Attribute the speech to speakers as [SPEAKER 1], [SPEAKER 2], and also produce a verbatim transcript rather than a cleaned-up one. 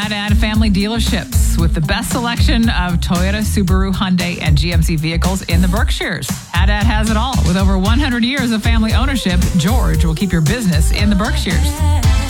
[SPEAKER 1] Haddad Family Dealerships with the best selection of Toyota, Subaru, Hyundai, and G M C vehicles in the Berkshires. Haddad has it all. With over one hundred years of family ownership, George will keep your business in the Berkshires.